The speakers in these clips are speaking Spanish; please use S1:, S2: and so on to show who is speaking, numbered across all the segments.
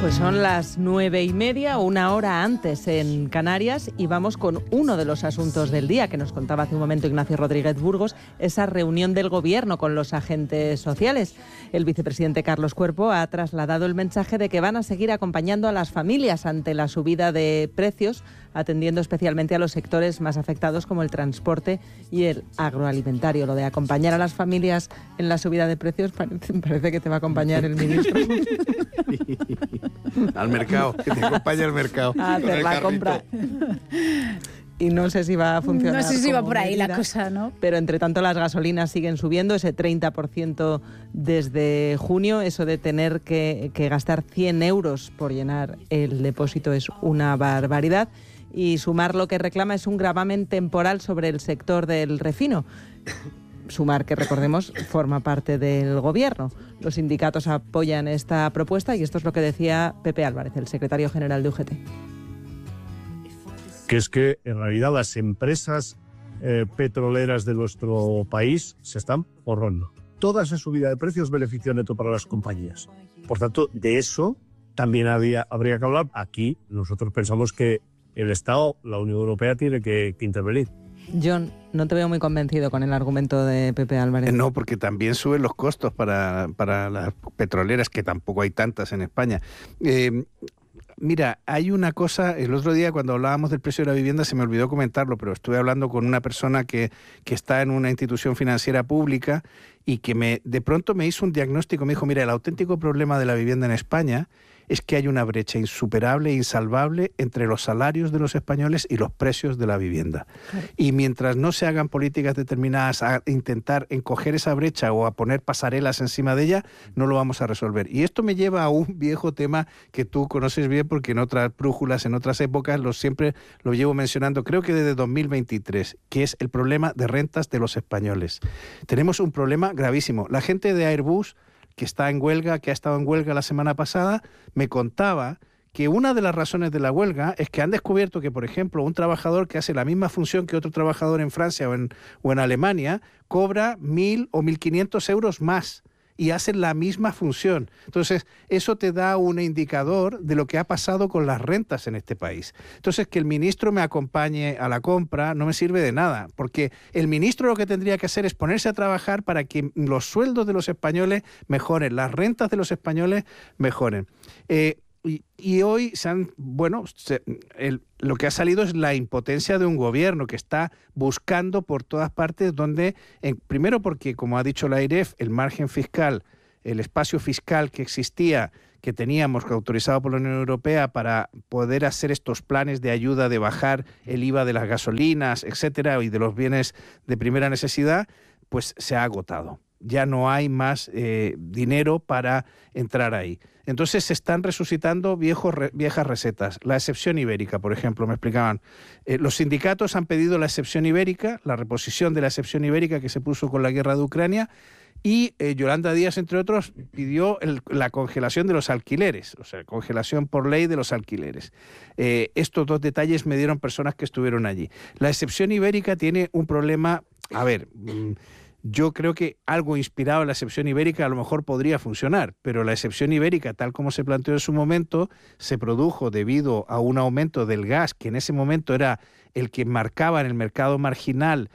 S1: Pues son las 9:30, una hora antes en Canarias, y vamos con uno de los asuntos del día que nos contaba hace un momento Ignacio Rodríguez Burgos, esa reunión del Gobierno con los agentes sociales. El vicepresidente Carlos Cuerpo ha trasladado el mensaje de que van a seguir acompañando a las familias ante la subida de precios, atendiendo especialmente a los sectores más afectados como el transporte y el agroalimentario. Lo de acompañar a las familias en la subida de precios parece que te va a acompañar el ministro.
S2: Al mercado, que te acompañe al mercado.
S1: A hacer la compra. Y no sé si va a funcionar.
S3: No sé si va por ahí
S1: medida,
S3: la cosa, ¿no?
S1: Pero entre tanto las gasolinas siguen subiendo, ese 30% desde junio. Eso de tener que gastar 100 euros por llenar el depósito es una barbaridad. Y sumar lo que reclama es un gravamen temporal sobre el sector del refino. Sumar que, recordemos, forma parte del Gobierno. Los sindicatos apoyan esta propuesta y esto es lo que decía Pepe Álvarez, el secretario general de UGT.
S4: Que es que en realidad las empresas petroleras de nuestro país se están forrando. Toda esa subida de precios beneficio neto para las compañías. Por tanto, de eso también habría que hablar. Aquí nosotros pensamos que el Estado, la Unión Europea, tiene que intervenir.
S1: John, no te veo muy convencido con el argumento de Pepe Álvarez.
S2: No, porque también suben los costos para las petroleras, que tampoco hay tantas en España. Mira, hay una cosa, el otro día cuando hablábamos del precio de la vivienda se me olvidó comentarlo, pero estuve hablando con una persona que está en una institución financiera pública y que de pronto me hizo un diagnóstico. Me dijo, mira, el auténtico problema de la vivienda en España es que hay una brecha insuperable e insalvable entre los salarios de los españoles y los precios de la vivienda. Claro. Y mientras no se hagan políticas determinadas a intentar encoger esa brecha o a poner pasarelas encima de ella, no lo vamos a resolver. Y esto me lleva a un viejo tema que tú conoces bien, porque en otras brújulas, en otras épocas, siempre lo llevo mencionando, creo que desde 2023, que es el problema de rentas de los españoles. Tenemos un problema gravísimo. La gente de Airbus, que está en huelga, que ha estado en huelga la semana pasada, me contaba que una de las razones de la huelga es que han descubierto que, por ejemplo, un trabajador que hace la misma función que otro trabajador en Francia o en Alemania cobra 1.000 o 1.500 euros más y hacen la misma función. Entonces, eso te da un indicador de lo que ha pasado con las rentas en este país. Entonces, que el ministro me acompañe a la compra no me sirve de nada, porque el ministro lo que tendría que hacer es ponerse a trabajar para que los sueldos de los españoles mejoren, las rentas de los españoles mejoren. Y hoy lo que ha salido es la impotencia de un gobierno que está buscando por todas partes primero porque, como ha dicho la AIREF, el margen fiscal, el espacio fiscal que existía, que teníamos autorizado por la Unión Europea para poder hacer estos planes de ayuda, de bajar el IVA de las gasolinas, etcétera, y de los bienes de primera necesidad, pues se ha agotado. Ya no hay más dinero para entrar ahí. Entonces se están resucitando viejas recetas. La excepción ibérica, por ejemplo, me explicaban. Los sindicatos han pedido la excepción ibérica, la reposición de la excepción ibérica que se puso con la guerra de Ucrania, y Yolanda Díaz, entre otros, pidió la congelación de los alquileres, o sea, congelación por ley de los alquileres. Estos dos detalles me dieron personas que estuvieron allí. La excepción ibérica tiene un problema, yo creo que algo inspirado en la excepción ibérica a lo mejor podría funcionar, pero la excepción ibérica, tal como se planteó en su momento, se produjo debido a un aumento del gas, que en ese momento era el que marcaba en el mercado marginal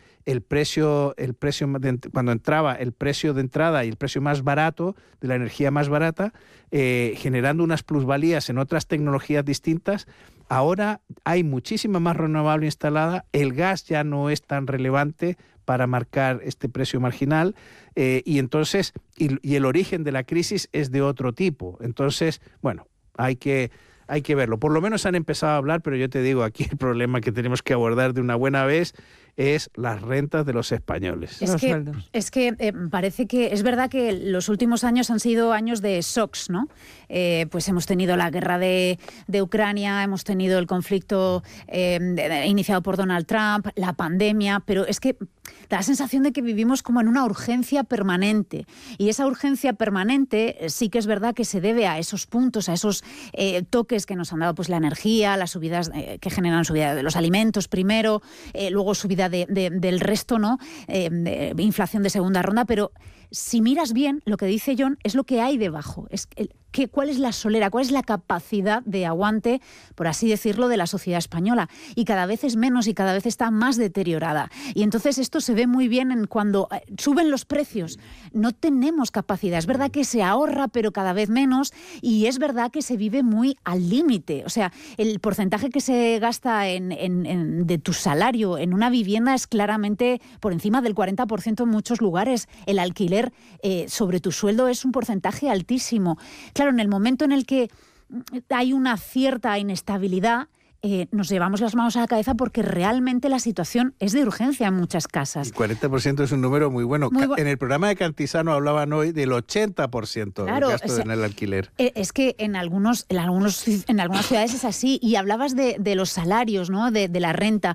S2: cuando entraba el precio de entrada y el precio más barato, de la energía más barata, generando unas plusvalías en otras tecnologías distintas. Ahora hay muchísima más renovable instalada, el gas ya no es tan relevante para marcar este precio marginal y entonces y el origen de la crisis es de otro tipo. Entonces, bueno, hay que verlo. Por lo menos han empezado a hablar, pero yo te digo, aquí el problema que tenemos que abordar de una buena vez es las rentas de los españoles.
S3: Es que parece que es verdad que los últimos años han sido años de shocks, ¿no? Pues hemos tenido la guerra de Ucrania, hemos tenido el conflicto iniciado por Donald Trump, la pandemia, pero es que da la sensación de que vivimos como en una urgencia permanente. Y esa urgencia permanente sí que es verdad que se debe a esos puntos, a esos toques que nos han dado pues la energía, las subidas que generan subida de los alimentos primero, luego subida del resto, ¿no? Inflación de segunda ronda, pero si miras bien, lo que dice Jon es lo que hay debajo, cuál es la solera, cuál es la capacidad de aguante, por así decirlo, de la sociedad española. Y cada vez es menos y cada vez está más deteriorada. Y entonces esto se ve muy bien en cuando suben los precios. No tenemos capacidad. Es verdad que se ahorra, pero cada vez menos. Y es verdad que se vive muy al límite. O sea, el porcentaje que se gasta de tu salario en una vivienda es claramente por encima del 40% en muchos lugares. El alquiler sobre tu sueldo es un porcentaje altísimo. Claro, en el momento en el que hay una cierta inestabilidad, nos llevamos las manos a la cabeza porque realmente la situación es de urgencia en muchas casas.
S2: El 40% es un número muy bueno. En el programa de Cantizano hablaban hoy del 80% del gasto en el alquiler.
S3: Es que en algunas ciudades es así. Y hablabas de los salarios, ¿no? de la renta.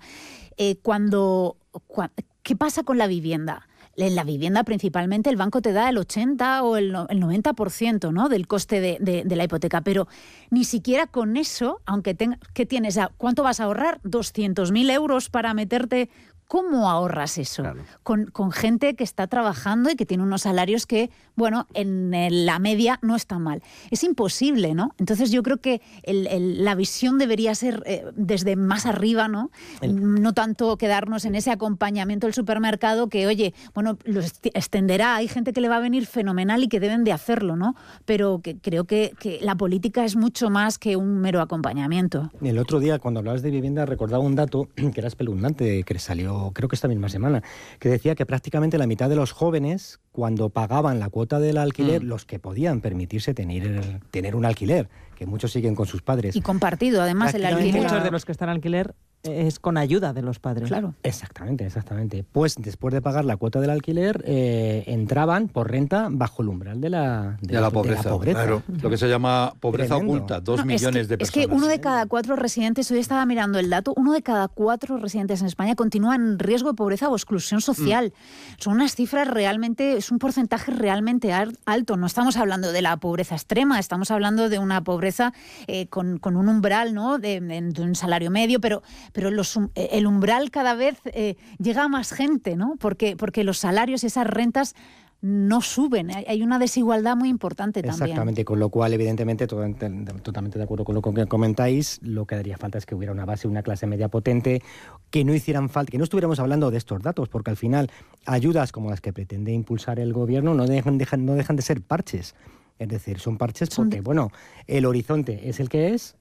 S3: ¿Qué pasa con la vivienda? En la vivienda principalmente el banco te da el 80 o el 90%, ¿no? del coste de la hipoteca, pero ni siquiera con eso, aunque ¿qué tienes? ¿Cuánto vas a ahorrar? 200.000 euros para meterte. ¿Cómo ahorras eso? Claro. Con gente que está trabajando y que tiene unos salarios que, bueno, en la media no están mal. Es imposible, ¿no? Entonces yo creo que la visión debería ser desde más arriba, ¿no? No tanto quedarnos en ese acompañamiento del supermercado que, oye, bueno, lo extenderá. Hay gente que le va a venir fenomenal y que deben de hacerlo, ¿no? Pero que creo que la política es mucho más que un mero acompañamiento.
S5: El otro día, cuando hablabas de vivienda, recordaba un dato que era espeluznante, que salió creo que esta misma semana, que decía que prácticamente la mitad de los jóvenes, cuando pagaban la cuota del alquiler, los que podían permitirse tener un alquiler, que muchos siguen con sus padres.
S3: Y compartido, además, el alquiler.
S1: Muchos de los que están en alquiler es con ayuda de los padres.
S3: Claro.
S5: Exactamente. Pues después de pagar la cuota del alquiler, entraban por renta bajo el umbral de la pobreza.
S6: Claro. Lo que se llama pobreza oculta, 2 millones de personas.
S3: Es que uno de cada 4 residentes, hoy estaba mirando el dato, 1 de cada 4 residentes en España continúa en riesgo de pobreza o exclusión social. Son unas cifras realmente, es un porcentaje realmente alto. No estamos hablando de la pobreza extrema, estamos hablando de una pobreza con un umbral, ¿no? de un salario medio, pero el umbral cada vez llega a más gente, ¿no? Porque los salarios y esas rentas no suben. Hay una desigualdad muy importante también.
S5: Exactamente, con lo cual, evidentemente, totalmente de acuerdo con lo que comentáis, lo que haría falta es que hubiera una base, una clase media potente, que no hicieran falta, que no estuviéramos hablando de estos datos, porque al final ayudas como las que pretende impulsar el gobierno no dejan de ser parches. Es decir, son parches porque, bueno, el horizonte es el que es,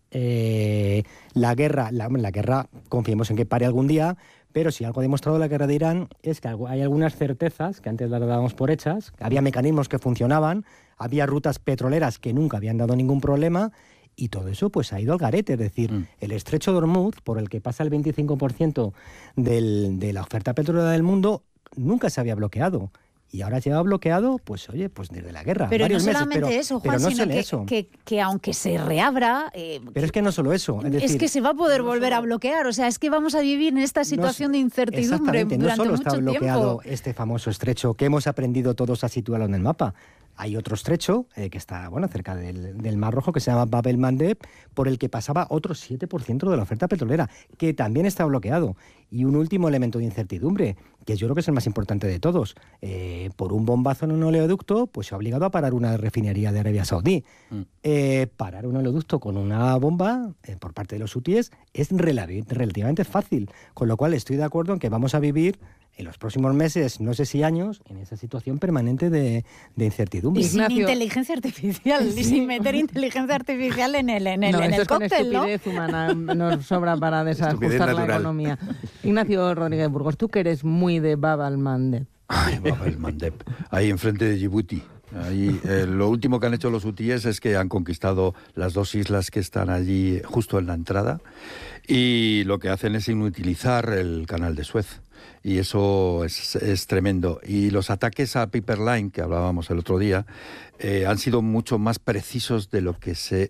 S5: la guerra, confiemos en que pare algún día, pero si algo ha demostrado la guerra de Irán es que hay algunas certezas que antes las dábamos por hechas, había mecanismos que funcionaban, había rutas petroleras que nunca habían dado ningún problema, y todo eso pues ha ido al garete. Es decir, el estrecho de Hormuz, por el que pasa el 25% de la oferta petrolera del mundo, nunca se había bloqueado. Y ahora lleva bloqueado, pues oye, pues desde la guerra.
S3: Pero
S5: varios
S3: no solamente
S5: meses,
S3: eso, Juan, sino que aunque se reabra...
S5: pero es que no solo eso.
S3: Es que se va a poder volver a bloquear. O sea, es que vamos a vivir en esta situación de incertidumbre durante mucho tiempo.
S5: No solo está bloqueado este famoso estrecho que hemos aprendido todos a situarlo en el mapa. Hay otro estrecho que está cerca del Mar Rojo, que se llama Bab el-Mandeb, por el que pasaba otro 7% de la oferta petrolera, que también está bloqueado. Y un último elemento de incertidumbre, que yo creo que es el más importante de todos. Por un bombazo en un oleoducto, pues se ha obligado a parar una refinería de Arabia Saudí. Parar un oleoducto con una bomba por parte de los hutíes es relativamente fácil. Con lo cual estoy de acuerdo en que vamos a vivir en los próximos meses, no sé si años, en esa situación permanente de incertidumbre.
S3: Y sin inteligencia artificial, y sin meter inteligencia artificial en el cóctel, ¿no?
S1: Estupidez humana nos sobra para desajustar la economía. Ignacio Rodríguez Burgos, tú que eres muy de Bab el-Mandeb.
S6: Ay, Bab el-Mandeb, ahí enfrente de Djibouti. Ahí, lo último que han hecho los hutíes es que han conquistado las 2 islas que están allí justo en la entrada, y lo que hacen es inutilizar el canal de Suez. Y eso es tremendo. Y los ataques a Pipeline, que hablábamos el otro día, han sido mucho más precisos de lo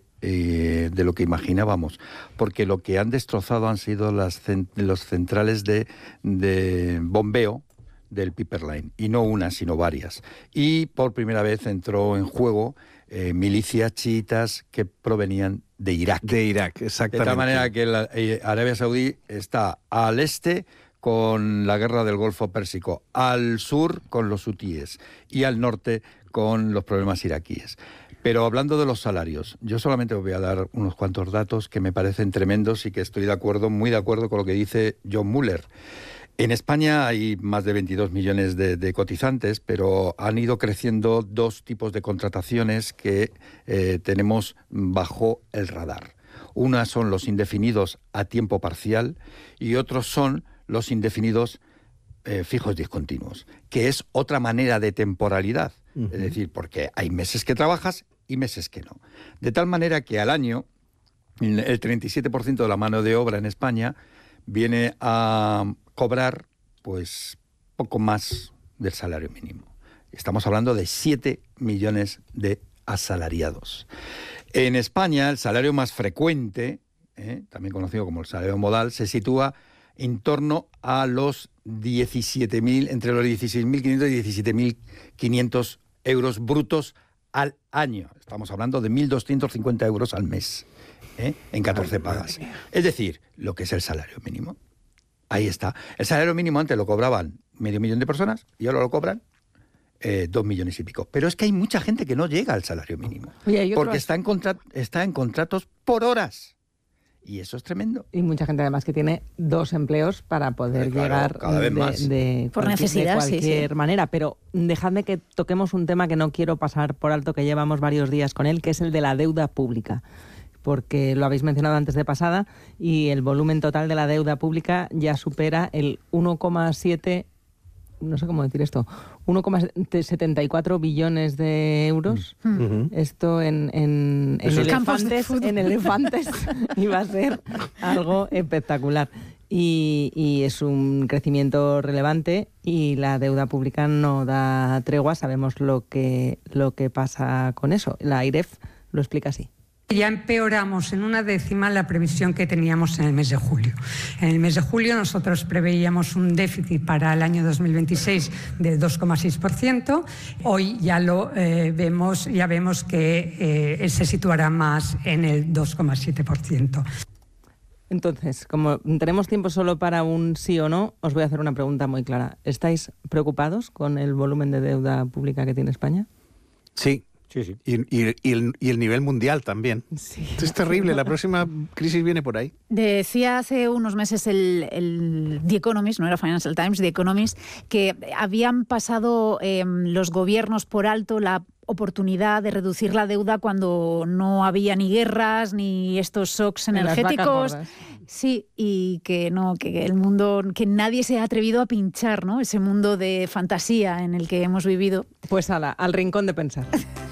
S6: que imaginábamos, porque lo que han destrozado han sido los centrales de bombeo del Pipeline, y no una, sino varias. Y por primera vez entró en juego milicias chiitas que provenían de Irak.
S2: De Irak, exactamente.
S6: De tal manera que Arabia Saudí está al este con la guerra del Golfo Pérsico, al sur con los hutíes y al norte con los problemas iraquíes. Pero hablando de los salarios, yo solamente os voy a dar unos cuantos datos que me parecen tremendos y que estoy muy de acuerdo con lo que dice John Muller. En España hay más de 22 millones de cotizantes, pero han ido creciendo dos tipos de contrataciones que tenemos bajo el radar. Una son los indefinidos a tiempo parcial y otros son los indefinidos fijos discontinuos, que es otra manera de temporalidad. Uh-huh. Es decir, porque hay meses que trabajas y meses que no. De tal manera que al año el 37% de la mano de obra en España viene a cobrar pues poco más del salario mínimo. Estamos hablando de 7 millones de asalariados. En España el salario más frecuente, también conocido como el salario modal, se sitúa en torno a los 17.000, entre los 16.500 y 17.500 euros brutos al año. Estamos hablando de 1.250 euros al mes, en 14 pagas. Es decir, lo que es el salario mínimo. Ahí está. El salario mínimo antes lo cobraban 500.000 de personas y ahora lo cobran 2 millones y pico. Pero es que hay mucha gente que no llega al salario mínimo. Porque está en contratos por horas. Y eso es tremendo.
S1: Y mucha gente además que tiene 2 empleos para poder llegar
S6: cada vez más.
S3: Por necesidad,
S1: de cualquier manera. Pero dejadme que toquemos un tema que no quiero pasar por alto, que llevamos varios días con él, que es el de la deuda pública. Porque lo habéis mencionado antes de pasada y el volumen total de la deuda pública ya supera el 1,7, no sé cómo decir esto, 1,74 billones de euros. Uh-huh. Esto en elefantes iba a ser algo espectacular. Y es un crecimiento relevante y la deuda pública no da tregua. Sabemos lo que pasa con eso. La AIREF lo explica así.
S7: Ya empeoramos en 1/10 la previsión que teníamos en el mes de julio. En el mes de julio nosotros preveíamos un déficit para el año 2026 de 2,6%. Hoy ya vemos que se situará más en el 2,7%.
S1: Entonces, como tenemos tiempo solo para un sí o no, os voy a hacer una pregunta muy clara. ¿Estáis preocupados con el volumen de deuda pública que tiene España?
S2: Sí. Sí. Y el nivel mundial también. Sí. Es terrible, la próxima crisis viene por ahí.
S3: Decía hace unos meses el The Economist, no era Financial Times, The Economist, que habían pasado los gobiernos por alto la oportunidad de reducir la deuda cuando no había ni guerras ni estos shocks energéticos. Sí, y que el mundo, que nadie se ha atrevido a pinchar, ¿no? Ese mundo de fantasía en el que hemos vivido.
S1: Pues al rincón de pensar.